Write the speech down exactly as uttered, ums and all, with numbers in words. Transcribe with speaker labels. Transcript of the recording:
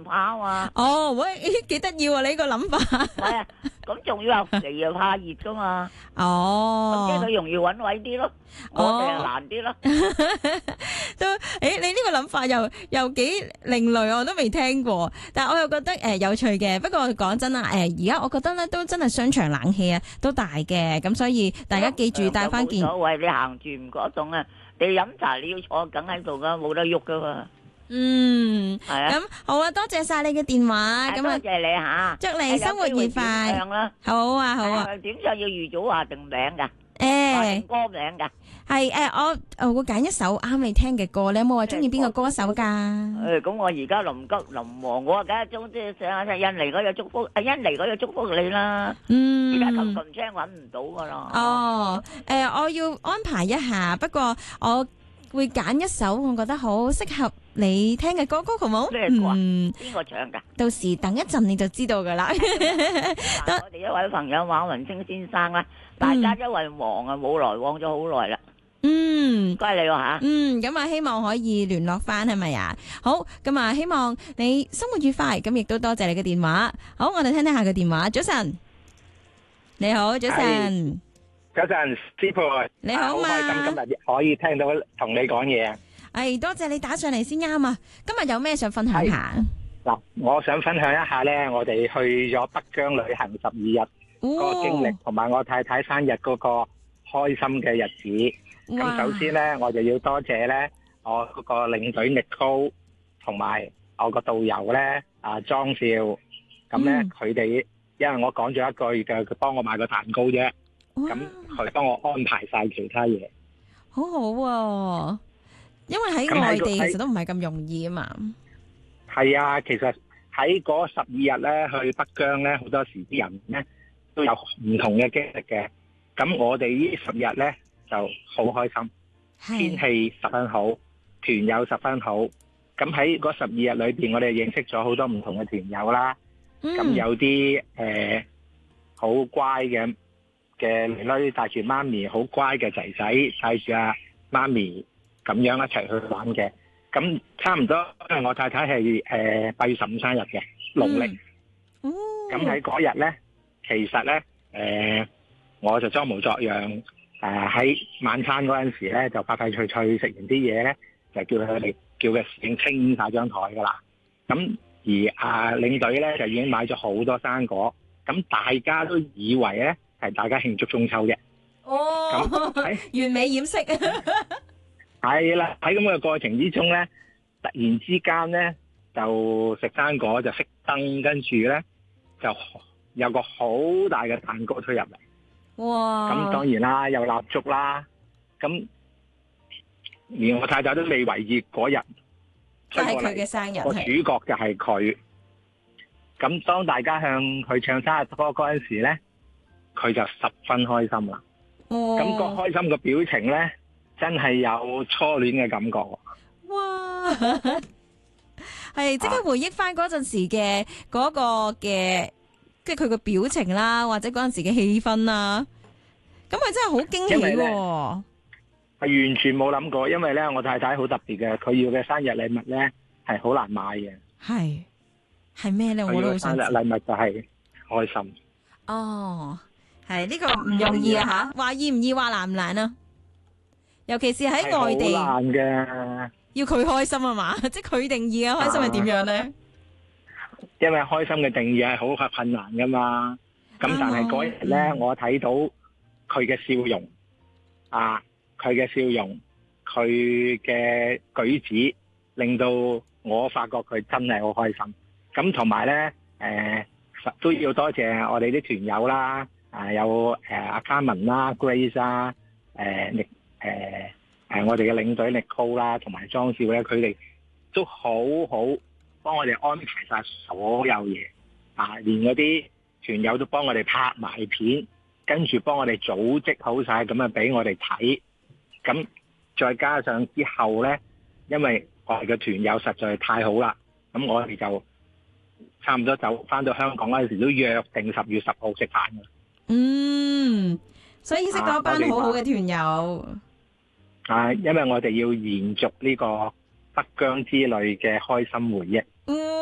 Speaker 1: 怕嘛。
Speaker 2: 哦，喂，幾得意喎！你呢個諗法。
Speaker 1: 係啊，咁仲要又肥又怕熱噶嘛。咁即係
Speaker 2: 哦，
Speaker 1: 佢容易揾位啲咯，我哋就難啲咯。
Speaker 2: 都，誒，你呢個諗法又又幾另類，我都未聽過。但係我又覺得誒有趣嘅。不過講真啦，誒而家我覺得咧都真係商場冷氣啊都大嘅，咁所以大家記住帶翻件。
Speaker 1: 冇所謂，你行住唔覺凍啊！你飲茶你要坐緊喺度噶，冇得喐噶嘛。
Speaker 2: 嗯，
Speaker 1: 係啊。
Speaker 2: 咁好啊，多謝晒你嘅電話，咁啊，
Speaker 1: 多謝你吓，
Speaker 2: 祝你生活愉快。好啊，好啊。
Speaker 1: 點唱要預早話定名噶？
Speaker 2: 誒，
Speaker 1: 話定歌名噶？
Speaker 2: 係誒，我我會揀一首啱你聽嘅歌。你有冇話中意邊個歌手噶？
Speaker 1: 誒，咁我而家臨急臨忙，我梗係中即係上下印尼嗰隻祝福，啊印尼嗰隻祝福你啦。
Speaker 2: 嗯，
Speaker 1: 而家撳撳聲搵唔到噶啦。
Speaker 2: 哦，誒，我要安排一下，不過我會揀一首我覺得好適合你聽嘅歌曲，好冇？
Speaker 1: 咩歌啊？
Speaker 2: 嗯，
Speaker 1: 邊個唱噶？
Speaker 2: 到時等一陣你就知道噶啦。
Speaker 1: 我哋一位朋友馬雲星先生啦，大家因為忙啊，冇來往咗好耐啦。
Speaker 2: 嗯，
Speaker 1: 該你喎吓。
Speaker 2: 嗯，咁啊，希望可以聯絡翻，係咪啊？好，咁啊，希望你生活愉快，咁亦都多謝你嘅電話。好，我哋聽聽下個電話。早晨，你好，早晨。
Speaker 3: 早晨，師傅，
Speaker 2: 你好嘛？
Speaker 3: 好開心今日可以聽到同你講嘢啊！
Speaker 2: 係，多謝你打上嚟先啱啊！今日有咩想分享下？
Speaker 3: 嗱，我想分享一下咧，我哋去咗北疆旅行十二日嗰個經歷，同埋我太太生日嗰個開心嘅日子。咁首先咧，我就要多謝咧我嗰個領隊 Nicole 同埋我個導遊咧啊莊少。咁咧佢哋因為我講咗一句嘅，佢幫我買個蛋糕啫。咁佢幫我安排晒其他嘢，
Speaker 2: 好好喎。因為喺外地其實都唔係咁容易啊嘛。
Speaker 3: 係啊，其實喺嗰十二日咧去北疆咧，好多時啲人咧都有唔同嘅經歷嘅。咁我哋呢十日咧就好開心，天氣十分好，團友十分好。咁喺嗰十二日裏邊，我哋認識咗好多唔同嘅團友啦。咁、嗯、有啲誒好乖嘅。嘅女女帶住媽咪，好乖嘅仔仔帶住阿媽咪咁樣一齊去玩嘅。咁差唔多，因為我太太係誒八月十五生日嘅農曆。咁喺嗰日咧，其實咧誒、呃，我就裝模作樣誒喺、呃、晚餐嗰陣時咧，就快快脆脆食完啲嘢咧，就叫佢哋叫嘅侍應清晒張台噶啦。咁而阿、呃、領隊咧就已經買咗好多生果，咁大家都以為咧。係大家慶祝中秋嘅，
Speaker 2: 哦，完美掩飾。
Speaker 3: 係啦，喺咁嘅過程之中咧，突然之間咧就食生果就熄燈，跟住咧就有個好大嘅蛋糕推入嚟。
Speaker 2: 哇！
Speaker 3: 咁當然啦，有蠟燭啦，咁而我太太都未為意嗰日，
Speaker 2: 就係佢嘅生日，
Speaker 3: 個主角就係佢。咁當大家向佢唱生日歌嗰陣時咧，佢就十分開心啦，咁、哦、個開心嘅表情咧，真係有初戀嘅感覺。
Speaker 2: 哇！係即刻回憶翻嗰陣時嘅嗰個嘅，即係佢個表情啦，或者嗰陣時嘅氣氛啦，咁佢真係好驚喜喎。
Speaker 3: 係完全冇諗過，因為咧我太太好特別嘅，佢要嘅生日禮物咧係好難買嘅。係係咩咧？我都好想知。生日禮物就係開心。
Speaker 2: 哦。係呢、這個唔容易啊吓，話易唔易，話難唔難啊？尤其是喺外地，
Speaker 3: 好難嘅。
Speaker 2: 要佢開心啊嘛，即係佢定義嘅開心係點樣咧？
Speaker 3: 因為開心嘅定義係好困難噶嘛。咁但係嗰日咧，嗯、我睇到佢嘅笑容，啊，佢嘅笑容，佢嘅舉止，令到我發覺佢真係好開心。咁同埋咧，誒、呃，都要多謝我哋啲團友啦。啊，有誒阿嘉文啦、Grace 啦、誒力誒誒我哋嘅領隊 Nicole 啦，同埋莊少咧，佢哋都好好幫我哋安排晒所有嘢啊，連嗰啲團友都幫我哋拍埋片，跟住幫我哋組織好晒咁啊，俾我哋睇。咁再加上之後咧，因為我哋嘅團友實在係太好啦，咁我哋就差唔多走翻到香港嗰陣時，都約定十月十號食飯嘅。
Speaker 2: 嗯，所以識到一班好好嘅團友。啊，
Speaker 3: 因為我哋要延續呢個北疆之旅嘅開心回憶。
Speaker 2: 嗯。